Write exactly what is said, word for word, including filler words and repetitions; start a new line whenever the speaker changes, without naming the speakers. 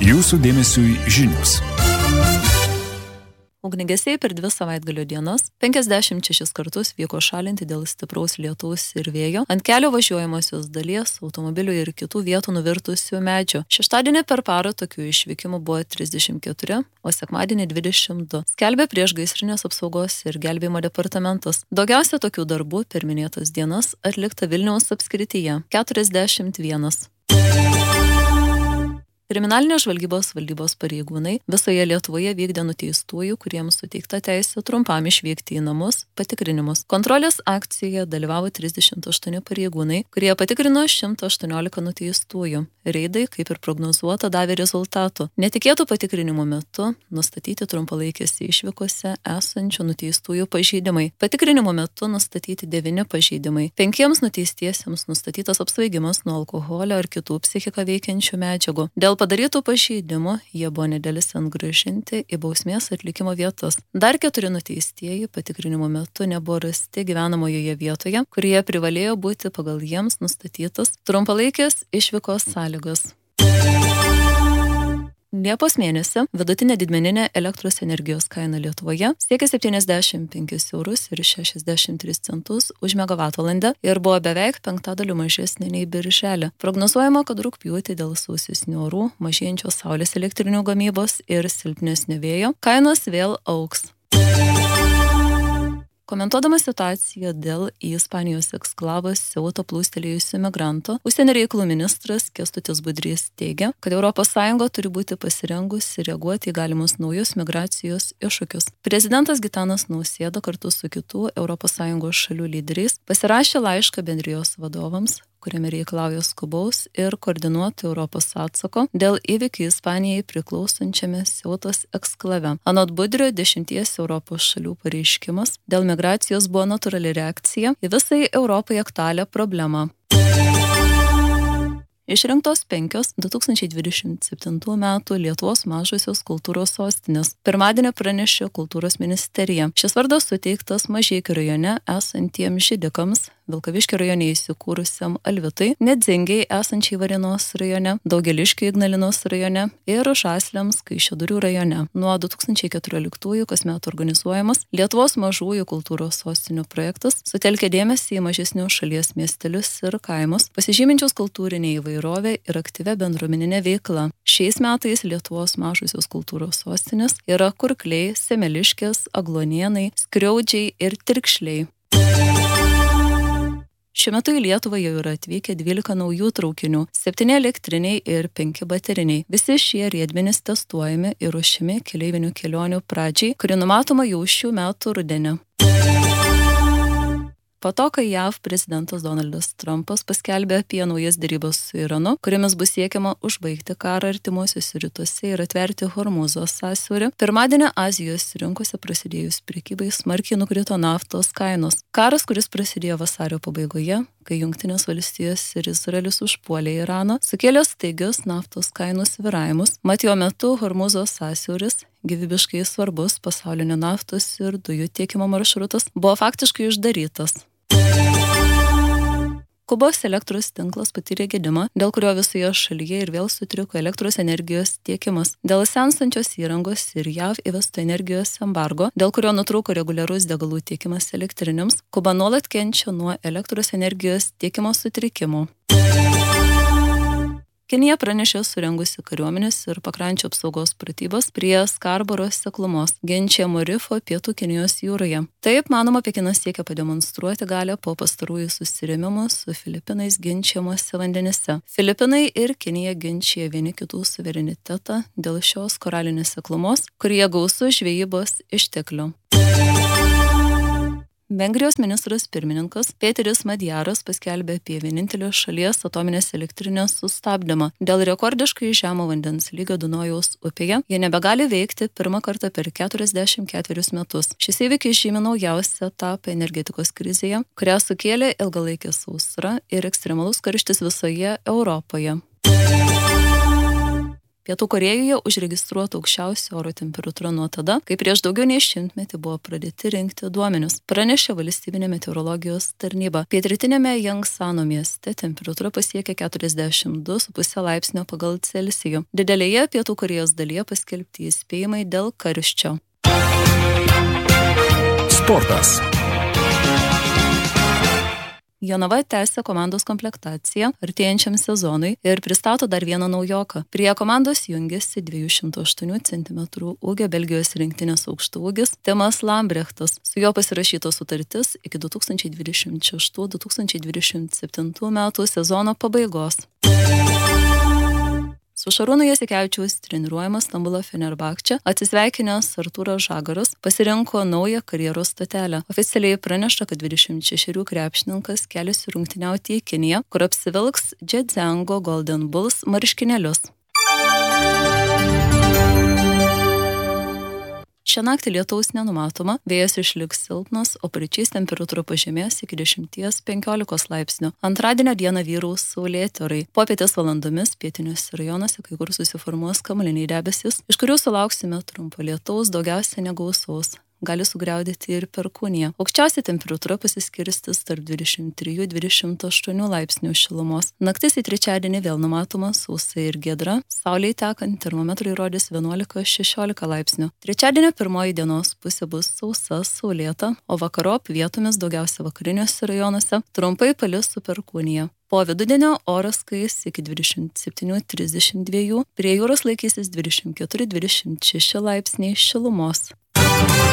Jūsų dėmesiui žinios.
Ugniagesiai per dvi savaitgalio dienas penkiasdešimt šešis kartus vyko šalinti dėl stipraus lietaus ir vėjo ant kelio važiuojamosios dalies, automobilių ir kitų vietų nuvirtusių medžių. Šeštadienį per parą tokių išvykimų buvo trisdešimt keturi, o sekmadienį dvidešimt du. Skelbė priešgaisrinės apsaugos ir gelbėjimo departamentas. Daugiausia tokių darbų per minėtas dienas atlikta Vilniaus apskrityje – keturiasdešimt vienas. Kriminalinės žvalgybos valdybos pareigūnai visoje Lietuvoje vykdė nuteistųjų, kuriems suteikta teisė trumpam išvykti į namus, patikrinimus. Kontrolės akcijoje dalyvavo trisdešimt aštuoni pareigūnai, kurie patikrino šimtą aštuoniolika nuteistųjų. Reidai, kaip ir prognozuota, davė rezultatų. Netikėtų patikrinimų metu nustatyti trumpalaikėse išvykose esančių nuteistųjų pažeidimai. Patikrinimo metu nustatyti devyni pažeidimai. Penkiems nuteistiesiems nustatytas apsvaigimas nuo alkoholio ar kitų psichiką veikiančių medžiagų. Dėl padarytų pažeidimų jie buvo nedelsiant grąžinti į bausmės atlikimo vietas. Dar keturi nuteistieji patikrinimo metu nebuvo rasti gyvenamojoje vietoje, kurie privalėjo būti pagal jiems nustatytas trumpalaikės išvykos sąlygos. Liepos mėnesį vidutinė didmeninė elektros energijos kaina Lietuvoje siekia septyniasdešimt penkis eurus ir šešiasdešimt tris centus už megavatvalandę ir buvo beveik penktadaliu mažesnė nei birželį. Prognozuojama, kad rugpjūtį dėl sausesnių orų, mažėjančios saulės elektrinių gamybos ir silpnesnio vėjo kainos vėl augs. Komentuodamas situaciją dėl į Ispanijos eksklavą Siautą plūstelėjusių migrantų, užsienio reikalų ministras Kęstutis Budrys teigia, kad Europos Sąjunga turi būti pasirengusi reaguoti į galimus naujus migracijos iššūkius. Prezidentas Gitanas Nausėda kartu su kitų Europos Sąjungos šalių lyderiais pasirašė laišką bendrijos vadovams, kuriame reikalauja skubaus ir koordinuoto Europos atsako dėl įvykių Ispanijai priklausančiame Siautos eksklave. Anot Budrio, dešimties Europos šalių pareiškimas dėl migracijos buvo natūrali reakcija į visai Europai aktualią problemą. Išrinktos penkios du tūkstančiai dvidešimt septintų metų Lietuvos mažosios kultūros sostinės. Pirmadienį pranešė kultūros ministerija. Šis vardas suteiktas Mažeikių rajone esantiems židikams, Vilkaviškio rajone įsikūrusiam Alvitai, Nedzingiai esančiai Varėnos rajone, Daugeliškio Ignalinos rajone ir Žasliams Kaišiadorių rajone. Nuo du tūkstančiai keturioliktųjų kasmet organizuojamas Lietuvos mažųjų kultūros sostinių projektas sutelkia dėmesį į mažesnius šalies miestelius ir kaimus, pasižyminčius kultūrinę įvairovę ir aktyvę bendruomeninę veiklą. Šiais metais Lietuvos mažosios kultūros sostinės yra Kurkliai, Semeliškės, Agluonėnai, Skriaudžiai ir Tirkšliai. Šiuo metu į Lietuvą jau yra atvykę dvylika naujų traukinių, septyni elektriniai ir penki bateriniai. Visi šie riedmenys testuojami ir ruošiami keleivinių kelionių pradžiai, kuri numatoma jau šių metų rudenį. Po to, kai J A V prezidentas Donaldas Trumpas paskelbė apie naujas derybas su Iranu, kuriamis bus siekiama užbaigti karą artimuosiuose rytuose ir atverti Hormūzo sąsiaurį, pirmadienį Azijos rinkose prasidėjus prekybai smarkiai nukrito naftos kainos. Karas, kuris prasidėjo vasario pabaigoje, kai Jungtinės valstijos ir Izraelis užpuolė Iraną, sukėlė staigius naftos kainų svyravimus. Mat jo metu Hormūzo sąsiauris, gyvybiškai svarbus pasaulinio naftos ir dujų tiekimo maršrutas, buvo faktiškai uždarytas. Kubos elektros tinklas patyrė gedimą, dėl kurio visoje šalyje ir vėl sutriko elektros energijos tiekimas. Dėl senstančios įrangos ir J A V įvesto energijos embargo, dėl kurio nutrūko reguliarus degalų tiekimas elektrinėms, Kuba nuolat kenčia nuo elektros energijos tiekimo sutrikimų. Kinija pranešė surengusi kariuomenės ir pakrančių apsaugos pratybas prie Skarboro seklumos, Genčiamo rifo pietų Kinijos jūroje. Taip, manoma, Pekinas siekia pademonstruoti galią po pastarųjų susirėmimų su Filipinais Genčiamuose vandenyse. Filipinai ir Kinija ginčija vieni kitų suverenitetą dėl šios koralinės seklumos, kurie gausu žvejybos išteklių. Vengrijos ministras pirmininkas Peteris Madjaras paskelbė apie vienintelio šalies atominės elektrinės sustabdymą. Dėl rekordiškai žemo vandens lygio Dunojaus upėje jie nebegali veikti pirmą kartą per keturiasdešimt ketverius metus. Šis įvykis žymi naujausią etapą energetikos krizėje, kurią sukėlė ilgalaikė sausra ir ekstremalus karštis visoje Europoje. Pietų Korėjoje užregistruota aukščiausia oro temperatūra nuo tada, kai prieš daugiau nei šimtmetį buvo pradėti rinkti duomenius, pranešė valstybinė meteorologijos tarnyba. Pietrytinėme Jangsano mieste temperatūra pasiekė keturiasdešimt du su puse laipsnio pagal Celsijų. Didelėje Pietų Korėjos dalyje paskelbti įspėjimai dėl karščio.
Sportas.
Jonava tęsia komandos komplektaciją artėjančiam sezonui ir pristato dar vieną naujoką. Prie komandos jungiasi dviejų šimtų aštuonių centimetrų ūgio Belgijos rinktinės aukštaūgis Timas Lambrechtas. Su juo pasirašyta sutartis iki du tūkstančiai dvidešimt šeštų du tūkstančiai dvidešimt septintų metų sezono pabaigos. Su Šarūnu Jasikevičiaus treniruojamas Stambulo Fenerbahče atsisveikinęs Artūras Žagaras pasirinko naują karjeros stotelę. Oficialiai pranešta, kad dvidešimt šešerių krepšininkas keliasi rungtyniauti į Kiniją, kur apsivilks Zhejiang Golden Bulls marškinėlius. Šią naktį lietaus nenumatoma, vėjas išliks silpnas, o paryčiais temperatūra pažemės iki dešimties penkiolikos laipsnių. Antradienio dieną vyraus saulėti orai. Popietės valandomis pietiniuose rajonuose kai kur susiformuos kamuoliniai debesys, iš kurių sulauksime trumpo lietaus, daugiausia negausaus. Gali sugriaudėti ir perkūnija. Aukščiausia temperatūra pasiskirstis tarp dvidešimt trijų dvidešimt aštuonių laipsnių šilumos. Naktis į trečiadienį vėl numatoma sausa ir giedra. Saulei tekant termometrai rodys vienuolika šešiolika laipsnių. Trečiadienio pirmoji dienos pusė bus sausa, saulėta, o vakarop vietomis daugiausia vakariniuose rajonuose trumpai palis su perkūnija. Po vidudienio oras kais iki dvidešimt septynių trisdešimt dviejų, prie jūros laikysis dvidešimt keturi dvidešimt šeši laipsniai šilumos.